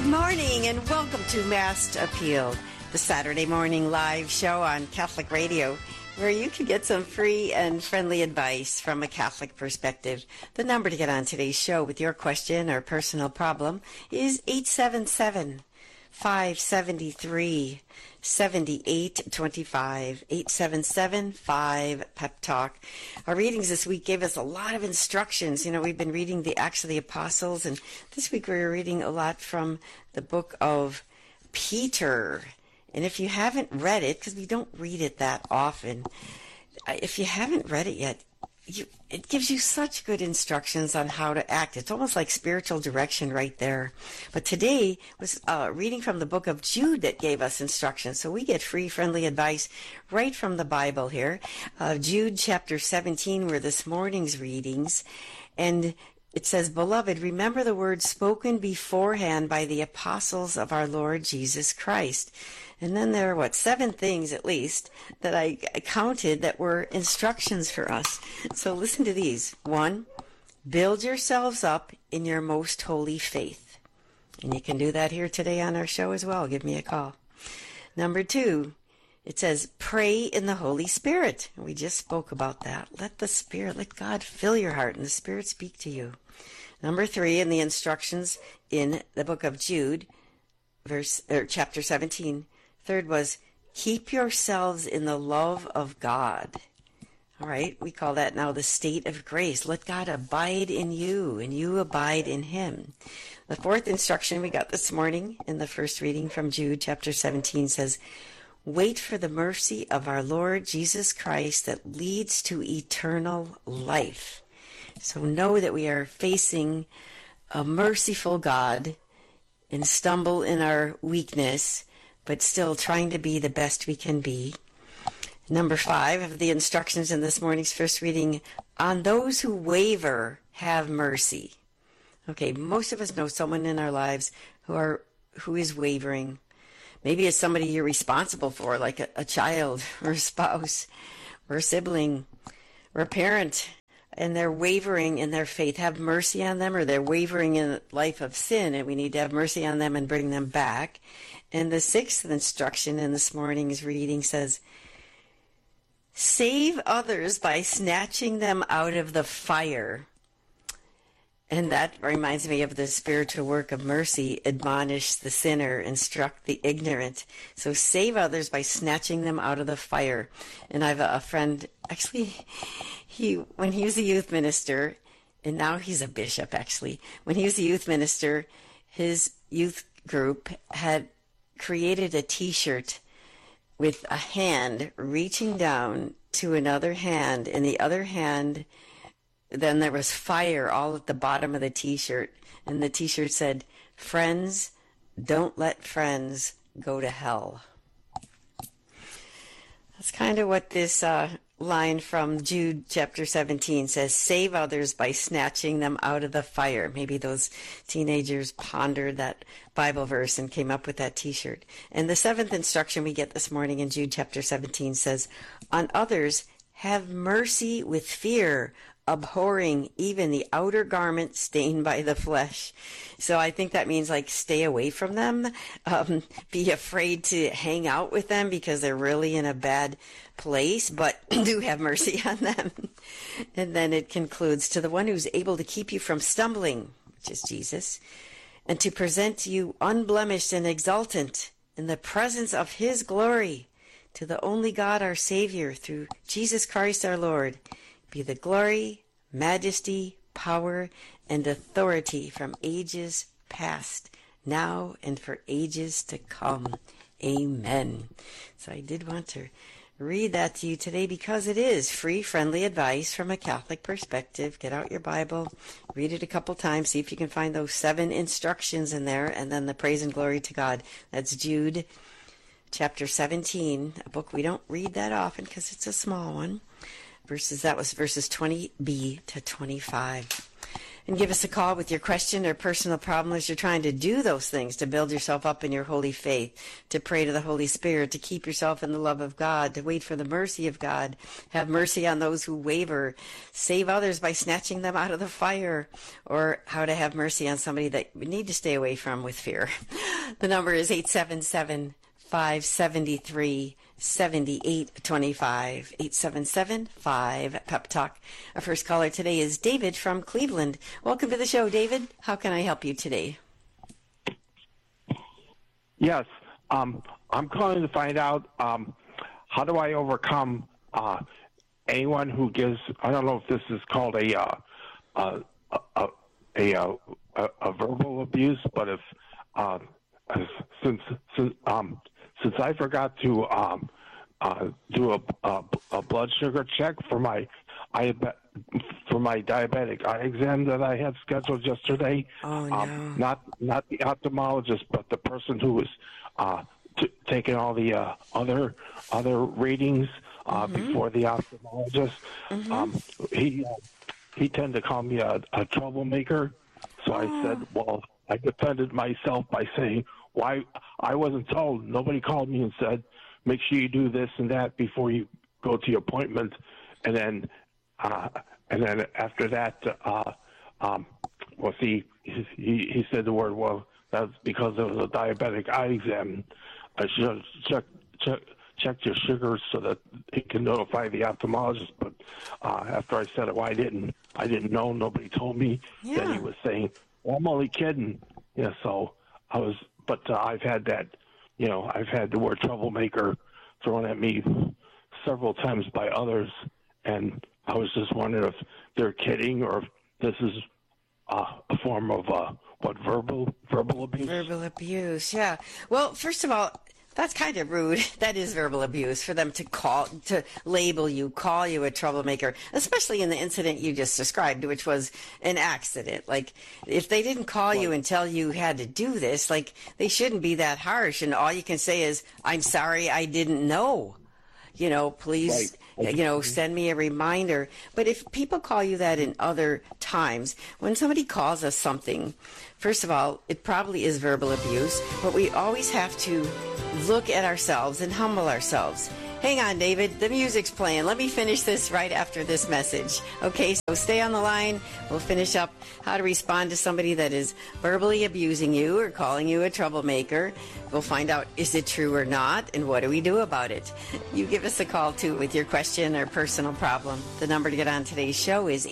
Good morning and welcome to Mass Appeal, the Saturday morning live show on Catholic Radio, where you can get some free and friendly advice from a Catholic perspective. The number to get on today's show with your question or personal problem is 877-573-7825, 877-5-PEP-TALK. Our readings this week gave us a lot of instructions. You know, we've been reading the Acts of the Apostles, and this week we were reading a lot from the book of Peter. And if you haven't read it, because we don't read it that often, if you haven't read it yet, it gives you such good instructions on how to act. It's almost like spiritual direction right there. But today was reading from the book of Jude that gave us instructions. So we get free, friendly advice right from the Bible here. Jude chapter 17 were this morning's readings. And it says, "Beloved, remember the words spoken beforehand by the apostles of our Lord Jesus Christ." And then there are, 7 things at least that I counted that were instructions for us. So listen to these. 1, build yourselves up in your most holy faith. And you can do that here today on our show as well. Give me a call. Number 2, it says, pray in the Holy Spirit. And we just spoke about that. Let God fill your heart and the Spirit speak to you. Number 3, in the instructions in the book of Jude, chapter 17, third was, keep yourselves in the love of God. All right, we call that now the state of grace. Let God abide in you, and you abide in him. The 4th instruction we got this morning in the first reading from Jude, chapter 17, says, wait for the mercy of our Lord Jesus Christ that leads to eternal life. So know that we are facing a merciful God and stumble in our weakness, but still trying to be the best we can be. Number 5 of the instructions in this morning's first reading, on those who waver, have mercy. Okay, most of us know someone in our lives who is wavering. Maybe it's somebody you're responsible for, like a child or a spouse or a sibling or a parent, and they're wavering in their faith. Have mercy on them, or they're wavering in a life of sin, and we need to have mercy on them and bring them back. And the 6th instruction in this morning's reading says, save others by snatching them out of the fire. And that reminds me of the spiritual work of mercy. Admonish the sinner, instruct the ignorant. So save others by snatching them out of the fire. And I have a friend, actually, when he was a youth minister, and now he's a bishop actually, when he was a youth minister, his youth group had created a t-shirt with a hand reaching down to another hand, and the other hand, then there was fire all at the bottom of the t-shirt, and the t-shirt said, friends, don't let friends go to hell. That's kind of what this line from Jude chapter 17 says, save others by snatching them out of the fire. Maybe those teenagers pondered that Bible verse and came up with that t-shirt. And the 7th instruction we get this morning in Jude chapter 17 says, on others have mercy with fear, abhorring even the outer garment stained by the flesh. So I think that means like stay away from them, be afraid to hang out with them because they're really in a bad place, but do have mercy on them. And then it concludes, to the one who's able to keep you from stumbling, which is Jesus, and to present you unblemished and exultant in the presence of his glory, to the only God our Savior, through Jesus Christ our Lord, be the glory, majesty, power, and authority from ages past, now and for ages to come. Amen. So I did want to read that to you today because it is free, friendly advice from a Catholic perspective. Get out your Bible, read it a couple times, see if you can find those 7 instructions in there, and then the praise and glory to God. That's Jude chapter 17, a book we don't read that often because it's a small one. That was verses 20b to 25. And give us a call with your question or personal problem as you're trying to do those things, to build yourself up in your holy faith, to pray to the Holy Spirit, to keep yourself in the love of God, to wait for the mercy of God, have mercy on those who waver, save others by snatching them out of the fire, or how to have mercy on somebody that you need to stay away from with fear. The number is 877-573-7825, 877-5-PEP-TALK. Our first caller today is David from Cleveland. Welcome to the show, David. How can I help you today? Yes, I'm calling to find out how do I overcome anyone who gives, I don't know if this is called a verbal abuse, but if since I forgot to do a blood sugar check for my diabetic eye exam that I had scheduled yesterday. Oh, no. Not the ophthalmologist, but the person who was taking all the other readings before the ophthalmologist. He tended to call me a troublemaker. So I said, well, I defended myself by saying, why I wasn't told. Nobody called me and said, make sure you do this and that before you go to your appointment. And then after that, well, see, he said the word, well, that's because it was a diabetic eye exam. I should check your sugars so that he can notify the ophthalmologist. But after I said it, well, I didn't know. Nobody told me. Yeah. Then he was saying, well, I'm only kidding. Yeah, so I was, but I've had that, I've had the word troublemaker thrown at me several times by others, and I was just wondering if they're kidding or if this is a form of verbal abuse. Verbal abuse, yeah. Well, first of all, that's kind of rude. That is verbal abuse for them to label you, call you a troublemaker, especially in the incident you just described, which was an accident. Like, if they didn't call you and tell you had to do this, like, they shouldn't be that harsh. And all you can say is, I'm sorry, I didn't know. Please, send me a reminder. But if people call you that in other times, when somebody calls us something, first of all, it probably is verbal abuse, but we always have to look at ourselves and humble ourselves. Hang on, David. The music's playing. Let me finish this right after this message. Okay, so stay on the line. We'll finish up how to respond to somebody that is verbally abusing you or calling you a troublemaker. We'll find out, is it true or not, and what do we do about it? You give us a call, too, with your question or personal problem. The number to get on today's show is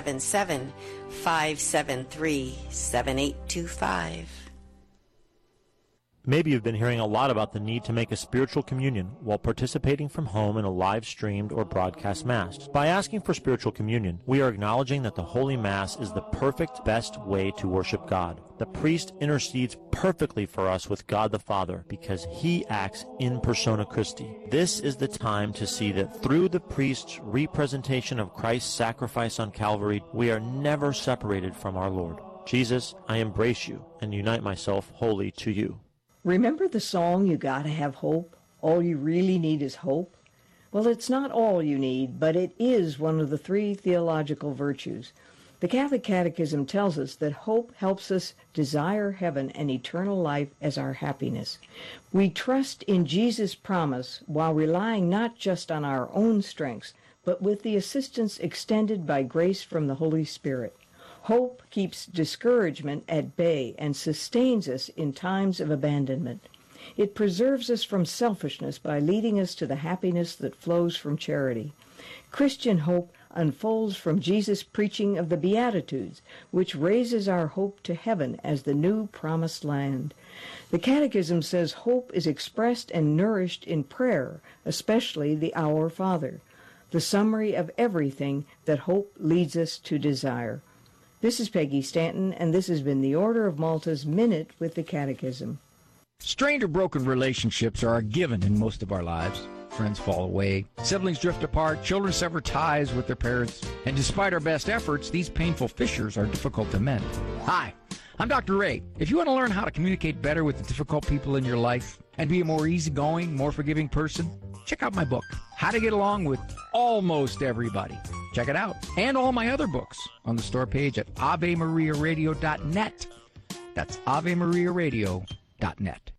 877-573-7825. Maybe you've been hearing a lot about the need to make a spiritual communion while participating from home in a live-streamed or broadcast Mass. By asking for spiritual communion, we are acknowledging that the Holy Mass is the perfect, best way to worship God. The priest intercedes perfectly for us with God the Father because he acts in persona Christi. This is the time to see that through the priest's representation of Christ's sacrifice on Calvary, we are never separated from our Lord. Jesus, I embrace you and unite myself wholly to you. Remember the song, You Gotta Have Hope? All you really need is hope? Well, it's not all you need, but it is one of the 3 theological virtues. The Catholic Catechism tells us that hope helps us desire heaven and eternal life as our happiness. We trust in Jesus' promise while relying not just on our own strengths, but with the assistance extended by grace from the Holy Spirit. Hope keeps discouragement at bay and sustains us in times of abandonment. It preserves us from selfishness by leading us to the happiness that flows from charity. Christian hope unfolds from Jesus' preaching of the Beatitudes, which raises our hope to heaven as the new promised land. The Catechism says hope is expressed and nourished in prayer, especially the Our Father, the summary of everything that hope leads us to desire. This is Peggy Stanton, and this has been the Order of Malta's Minute with the Catechism. Strained or broken relationships are a given in most of our lives. Friends fall away, siblings drift apart, children sever ties with their parents, and despite our best efforts, these painful fissures are difficult to mend. Hi, I'm Dr. Ray. If you want to learn how to communicate better with the difficult people in your life and be a more easygoing, more forgiving person, check out my book, How to Get Along with Almost Everybody. Check it out. And all my other books on the store page at AveMariaRadio.net. That's AveMariaRadio.net.